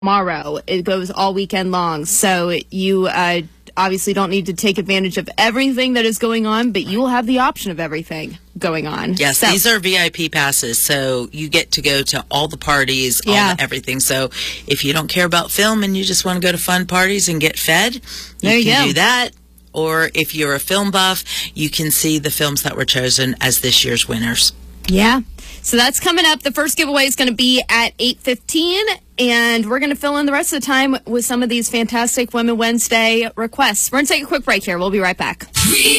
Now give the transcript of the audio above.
tomorrow. It goes all weekend long. So you obviously don't need to take advantage of everything that is going on, but you will have the option of everything going on. Yes, so, these are VIP passes, so you get to go to all the parties, everything. So if you don't care about film and you just want to go to fun parties and get fed, you can do that. Or if you're a film buff, you can see the films that were chosen as this year's winners. Yeah. So that's coming up. The first giveaway is going to be at 8:15, and we're going to fill in the rest of the time with some of these fantastic Women Wednesday requests. We're going to take a quick break here. We'll be right back.